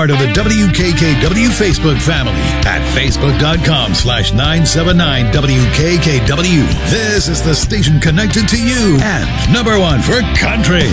part of the WKKW Facebook family at facebook.com/979WKKW. This is the station connected to you and number one for country.